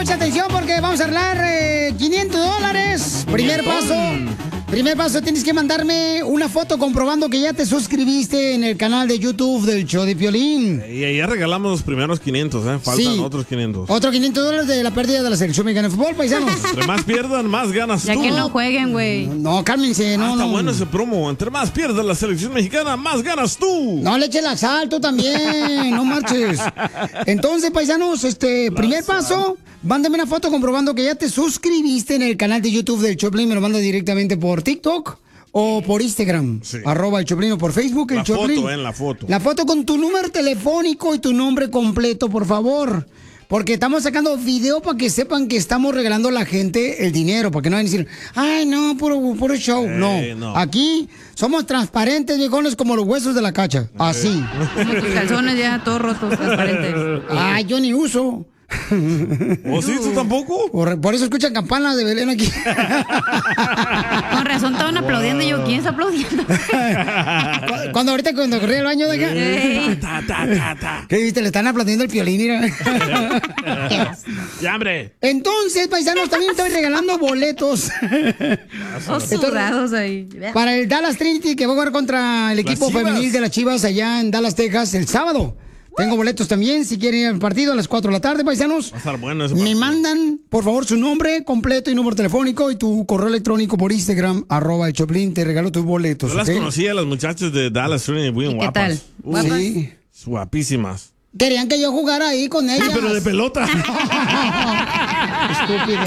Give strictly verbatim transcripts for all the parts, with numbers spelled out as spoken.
mucha atención porque vamos a arreglar eh, quinientos dólares. Primer paso. Primer paso, tienes que mandarme una foto comprobando que ya te suscribiste en el canal de YouTube del show de Piolín. Y ya regalamos los primeros quinientos, ¿eh? Faltan Sí. otros quinientos. Otros quinientos dólares de la pérdida de la selección mexicana de fútbol, paisanos. Entre más pierdan, más ganas Ya tú. que no jueguen, güey. No, cálmense, no, Ah, está no. bueno ese promo. Entre más pierda la selección mexicana, más ganas tú. No le eches la sal, tú también, no marches. Entonces, paisanos, este, primer paso, mándame una foto comprobando que ya te suscribiste en el canal de YouTube del Choplin. Me lo manda directamente por TikTok o por Instagram. Sí. Arroba el Choplin o por Facebook el La Choplin. foto, en la foto. La foto con tu número telefónico y tu nombre completo, por favor. Porque estamos sacando video para que sepan que estamos regalando a la gente el dinero. Para que no vayan a decir, ay, no, puro, puro show. Eh, no. no. Aquí somos transparentes, viejones, como los huesos de la cacha. Así. Como tus calzones ya todos rotos, transparentes. Ay, yo ni uso. ¿O sí, tú tampoco? Por, por eso escuchan campanas de Belén aquí. Con razón estaban aplaudiendo y yo, ¿quién está aplaudiendo? Cu- Cuando ahorita cuando corrí el baño de acá. Ey. Ta, ta, ta, ta. ¿Qué viste? Le están aplaudiendo el Piolín, mira. Ya, hombre. Entonces, paisanos, también estoy regalando boletos Todos sudados ahí. para el Dallas Trinity que va a jugar contra el equipo Chivas. femenil de las Chivas allá en Dallas, Texas, el sábado. Tengo boletos también, si quieren ir al partido a las cuatro de la tarde, paisanos. Va a estar bueno ese Me partido. mandan, por favor, su nombre completo y número telefónico y tu correo electrónico por Instagram, arroba el Choplin, te regalo tus boletos. Yo las ¿ok? conocía, las muchachas de Dallas Trinity, bien ¿Y qué guapas. tal? Uh, ¿Guapas? Sí. Guapísimas. Querían que yo jugara ahí con ellas. Sí, pero de pelota. Estúpido.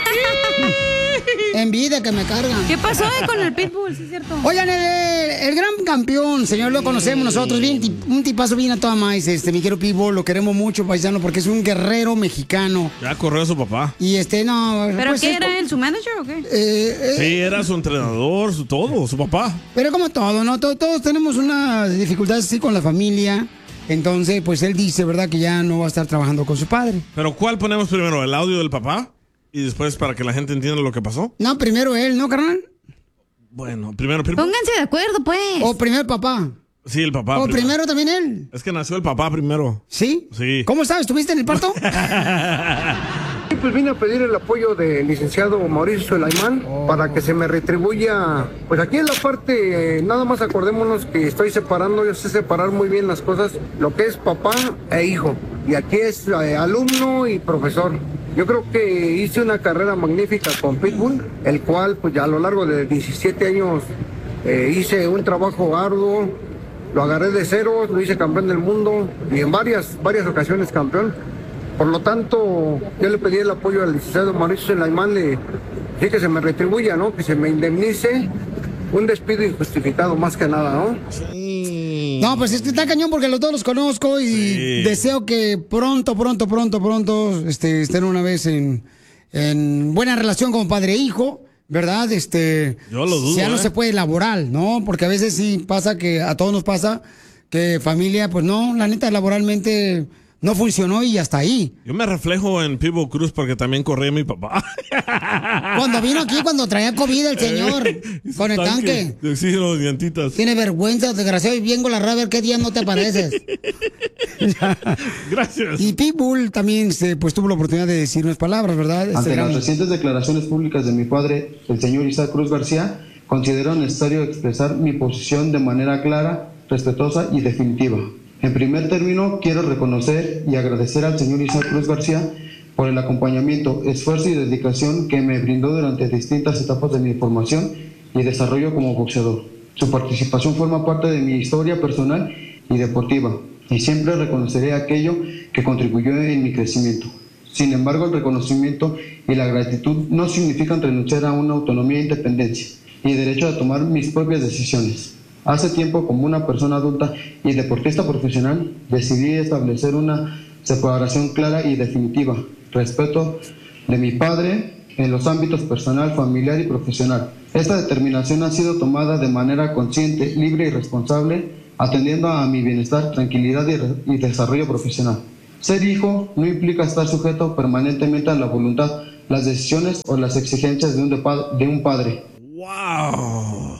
Envidia que me cargan. ¿Qué pasó eh, con el Pitbull? Sí, es cierto. Oigan, el, el gran campeón, señor, lo conocemos nosotros, bien, tip- un tipazo bien a toda maíz, este, mi querido Pitbull, lo queremos mucho, paisano, porque es un guerrero mexicano. Ya corrió a su papá. Y este, no... ¿Pero pues, qué es co- era él, su manager o qué? eh, eh, Sí, era su entrenador, su todo, su papá. Pero como todo, ¿no? Todos, todos tenemos unas dificultades así con la familia. Entonces, pues él dice, ¿verdad? Que ya no va a estar trabajando con su padre. Pero ¿cuál ponemos primero? ¿El audio del papá? Y después para que la gente entienda lo que pasó. No, primero él, ¿no, carnal? Bueno, primero... primero Pónganse de acuerdo, pues. O primero el papá. sí, el papá. o primero. primero también él. Es que nació el papá primero. ¿Sí? Sí. ¿Cómo sabes? ¿Estuviste en el parto? Sí, pues vine a pedir el apoyo del licenciado Mauricio Sulaimán para que se me retribuya. Pues aquí en la parte, eh, nada más acordémonos que estoy separando, yo sé separar muy bien las cosas, lo que es papá e hijo. Y aquí es eh, alumno y profesor. Yo creo que hice una carrera magnífica con Pitbull, el cual pues ya a lo largo de diecisiete años eh, hice un trabajo arduo, lo agarré de cero, lo hice campeón del mundo y en varias, varias ocasiones campeón. Por lo tanto, yo le pedí el apoyo al licenciado Mauricio Sulaimán de sí, que se me retribuya, ¿no? Que se me indemnice un despido injustificado más que nada, ¿no? No, pues es que está cañón porque los dos los conozco y Sí. deseo que pronto, pronto, pronto, pronto este, estén una vez en, en buena relación como padre e hijo, ¿verdad? Este, Yo lo dudo, ya no ¿eh? se puede laboral, ¿no? Porque a veces sí pasa que a todos nos pasa que familia, pues no, la neta, laboralmente no funcionó y hasta ahí. Yo me reflejo en Pitbull Cruz porque también corría mi papá. Cuando vino aquí, cuando traía COVID el señor, con el tanque. De oxígeno de dientitas. Tiene vergüenza, desgraciado, y bien con la rabia, ¿qué día no te apareces? Gracias. Y Pitbull también se, pues, tuvo la oportunidad de decir unas palabras, ¿verdad? Este Ante gran- las recientes declaraciones públicas de mi padre, el señor Isaac Cruz García, considero necesario expresar mi posición de manera clara, respetuosa y definitiva. En primer término, quiero reconocer y agradecer al señor Isaac Cruz García por el acompañamiento, esfuerzo y dedicación que me brindó durante distintas etapas de mi formación y desarrollo como boxeador. Su participación forma parte de mi historia personal y deportiva, y siempre reconoceré aquello que contribuyó en mi crecimiento. Sin embargo, el reconocimiento y la gratitud no significan renunciar a una autonomía e independencia y derecho a tomar mis propias decisiones. Hace tiempo, como una persona adulta y deportista profesional, decidí establecer una separación clara y definitiva, respeto de mi padre en los ámbitos personal, familiar y profesional. Esta determinación ha sido tomada de manera consciente, libre y responsable, atendiendo a mi bienestar, tranquilidad y, re- y desarrollo profesional. Ser hijo no implica estar sujeto permanentemente a la voluntad, las decisiones o las exigencias de un, de pa- de un padre. ¡Wow! Ay,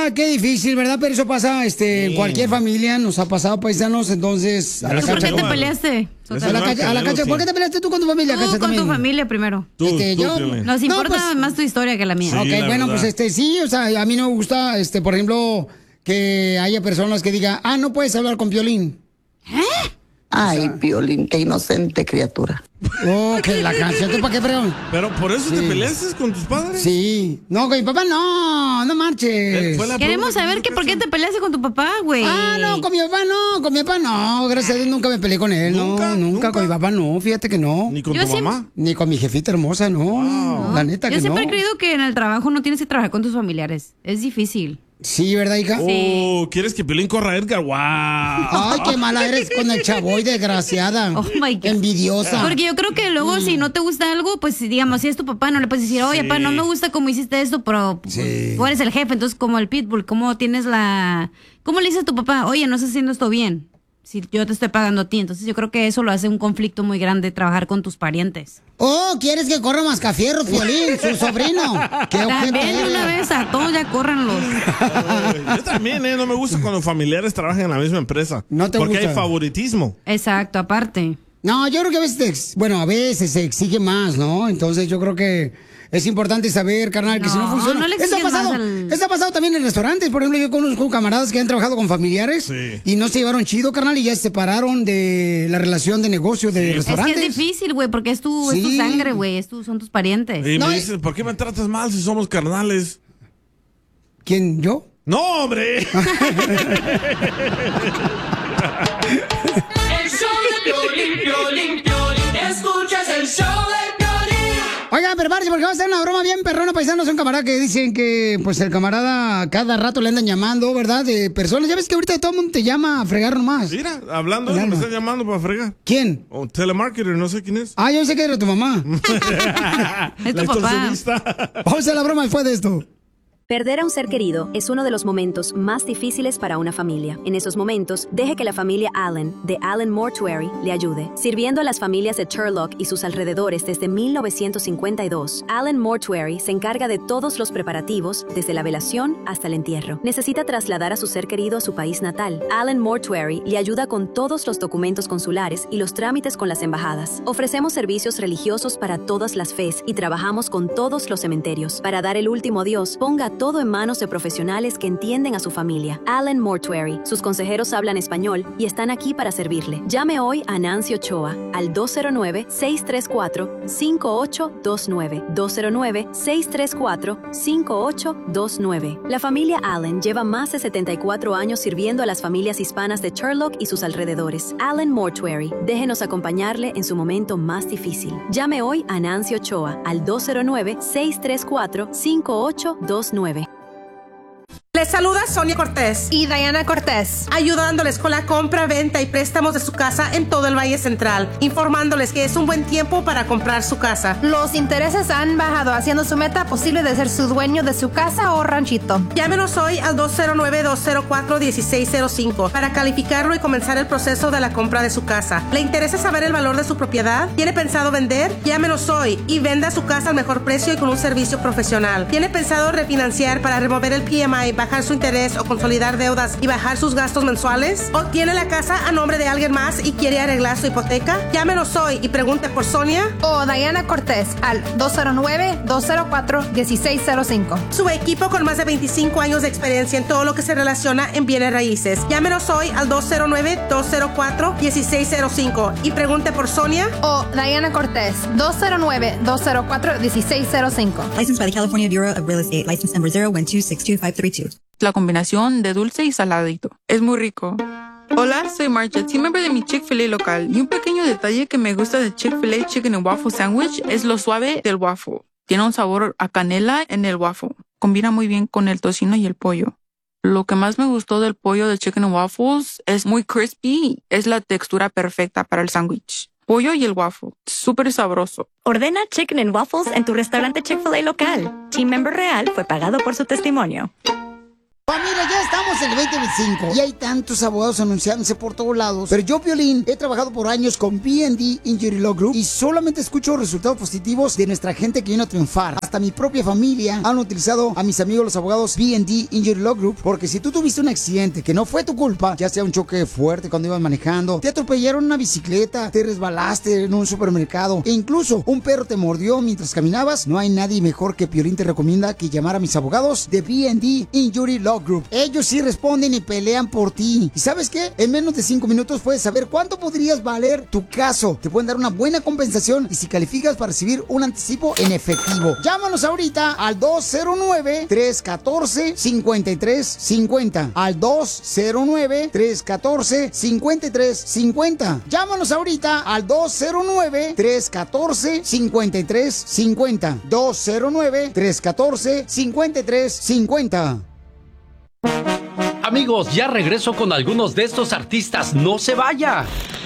Ah, qué difícil, ¿verdad? Pero eso pasa este, en cualquier familia, nos ha pasado, paisanos, entonces... A la ¿Por qué cacha, te peleaste? A la cacha, a la cacha, ¿por qué te peleaste tú con tu familia, Tú Cacha, con también? tu familia primero. Tú, Este, tú, yo- Piolín. Nos No, importa pues- más tu historia que la mía. Sí, Ok, la bueno, verdad. pues este, sí, o sea, a mí no me gusta, este, por ejemplo, que haya personas que digan, ah, no puedes hablar con Piolín. Ay, Piolín, qué inocente criatura. Oh, que la canción, ¿tú para qué, perdón? Pero por eso Sí. te peleaste con tus padres. Sí. No, con mi papá no, no marches. Fue la Queremos pregunta saber que que por qué te peleaste con tu papá, güey. Ah, no, con mi papá no, con mi papá no, gracias a Dios nunca me peleé con él, ¿Nunca? no, nunca, ¿Nunca? con mi papá no, fíjate que no. Ni con Yo tu siempre- mamá. Ni con mi jefita hermosa, no, la neta Yo que siempre no. he creído que en el trabajo no tienes que trabajar con tus familiares. Es difícil. Sí, ¿verdad, hija? Oh, ¿quieres que Piolín corra a Edgar? ¡Wow! Ay, qué mala eres con el chavoy, desgraciada. Oh, my God. Envidiosa. Porque yo creo que luego si no te gusta algo, pues digamos, si es tu papá, no le puedes decir, oye, Sí. papá, no me gusta cómo hiciste esto, pero pues, Sí. tú eres el jefe, entonces como el pitbull, ¿cómo tienes la... ¿Cómo le dices a tu papá, oye, no estás haciendo esto bien? Si yo te estoy pagando a ti, entonces yo creo que eso lo hace un conflicto muy grande trabajar con tus parientes. Oh, ¿quieres que corra Mascafierro, Piolín, su sobrino? ¿Qué También de ojete una eres? vez a todos ya córranlos. Yo también, ¿eh? No me gusta cuando familiares trabajan en la misma empresa. No te Porque gusta. hay favoritismo. Exacto, aparte. No, yo creo que a veces, te ex- bueno, a veces se exige más, ¿no? Entonces yo creo que es importante saber, carnal, que si no No, funciona. no le Eso ha exiges pasado, más al- eso ha pasado también en restaurantes. Por ejemplo, yo conozco camaradas que han trabajado con familiares Sí. y no se llevaron chido, carnal, y ya se separaron de la relación de negocio de Es que restaurantes. es difícil, güey, porque es tu, es tu Sí. sangre, güey, es tu, son tus parientes. Y No, me eh. dices, ¿por qué me tratas mal si somos carnales? ¿Quién, yo? ¡No, hombre! El show de Piolín, Piolín, Piolín. Escuchas el show de Piolín. Oigan, prepárense porque va a ser una broma bien perrona, paisanos. Un camarada que dicen que, pues, el camarada cada rato le andan llamando, ¿verdad? De personas. Ya ves que ahorita todo el mundo te llama a fregar nomás. Mira, hablando de eso, me están llamando para fregar. ¿Quién? O telemarketer, no sé quién es. Ah, yo sé que era tu mamá. Es La tu papá. extorsionista. Vamos a la broma después de esto. Perder a un ser querido es uno de los momentos más difíciles para una familia. En esos momentos, deje que la familia Allen, de Allen Mortuary, le ayude. Sirviendo a las familias de Turlock y sus alrededores desde mil novecientos cincuenta y dos, Allen Mortuary se encarga de todos los preparativos, desde la velación hasta el entierro. ¿Necesita trasladar a su ser querido a su país natal? Allen Mortuary le ayuda con todos los documentos consulares y los trámites con las embajadas. Ofrecemos servicios religiosos para todas las fes y trabajamos con todos los cementerios. Para dar el último adiós, ponga todo en manos de profesionales que entienden a su familia. Allen Mortuary. Sus consejeros hablan español y están aquí para servirle. Llame hoy a Nancy Ochoa al dos cero nueve, seis tres cuatro, cinco ocho dos nueve. dos cero nueve, seis tres cuatro, cinco ocho dos nueve. La familia Allen lleva más de setenta y cuatro años sirviendo a las familias hispanas de Turlock y sus alrededores. Allen Mortuary. Déjenos acompañarle en su momento más difícil. Llame hoy a Nancy Ochoa al dos cero nueve, seis tres cuatro, cinco ocho dos nueve. Les saluda Sonia Cortés y Diana Cortés, ayudándoles con la compra, venta y préstamos de su casa en todo el Valle Central, informándoles que es un buen tiempo para comprar su casa. Los intereses han bajado, haciendo su meta posible de ser su dueño de su casa o ranchito. Llámenos hoy al dos cero nueve, dos cero cuatro, uno seis cero cinco para calificarlo y comenzar el proceso de la compra de su casa. ¿Le interesa saber el valor de su propiedad? ¿Tiene pensado vender? Llámenos hoy y venda su casa al mejor precio y con un servicio profesional. ¿Tiene pensado refinanciar para remover el P M I, bajar su interés o consolidar deudas y bajar sus gastos mensuales? ¿O tiene la casa a nombre de alguien más y quiere arreglar su hipoteca? Llámenos hoy y pregunte por Sonia o Diana Cortés al dos cero nueve, dos cero cuatro, uno seis cero cinco. Su equipo con más de veinticinco años de experiencia en todo lo que se relaciona en bienes raíces. Llámenos hoy al dos cero nueve, dos cero cuatro, uno seis cero cinco y pregunte por Sonia o Diana Cortés dos cero nueve, dos cero cuatro, uno seis cero cinco. Licensed by the California Bureau of Real Estate. License number zero one two six two five three two. La combinación de dulce y saladito. Es muy rico. Hola, soy Marcha, team member de mi Chick-fil-A local. Y un pequeño detalle que me gusta de Chick-fil-A Chicken and Waffle Sandwich es lo suave del waffle. Tiene un sabor a canela en el waffle. Combina muy bien con el tocino y el pollo. Lo que más me gustó del pollo de Chicken and Waffles es muy crispy. Es la textura perfecta para el sándwich. Pollo y el waffle. Súper sabroso. Ordena Chicken and Waffles en tu restaurante Chick-fil-A local. Team member real fue pagado por su testimonio. Familia, ya estamos Estamos en el veinte veinticinco y hay tantos abogados anunciándose por todos lados. Pero yo, Piolín, he trabajado por años con B and D Injury Law Group y solamente escucho resultados positivos de nuestra gente que vino a triunfar. Hasta mi propia familia han utilizado a mis amigos los abogados B and D Injury Law Group, porque si tú tuviste un accidente que no fue tu culpa, ya sea un choque fuerte cuando ibas manejando, te atropellaron una bicicleta, te resbalaste en un supermercado e incluso un perro te mordió mientras caminabas, no hay nadie mejor que Piolín te recomienda que llamar a mis abogados de B and D Injury Law Group. Ellos sí responden y pelean por ti. ¿Y sabes qué? En menos de cinco minutos puedes saber cuánto podrías valer tu caso. Te pueden dar una buena compensación y si calificas para recibir un anticipo en efectivo. Llámanos ahorita al dos cero nueve, tres uno cuatro, cinco tres cinco cero. Al dos cero nueve, tres uno cuatro, cinco tres cinco cero. Llámanos ahorita al dos cero nueve, tres uno cuatro, cinco tres cinco cero. dos cero nueve, tres uno cuatro, cinco tres cinco cero. Amigos, ya regreso con algunos de estos artistas. ¡No se vaya!